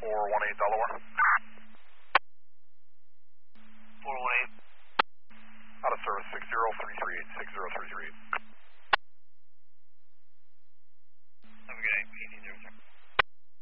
418 Delaware. 418. Out of service, 60338, 60338.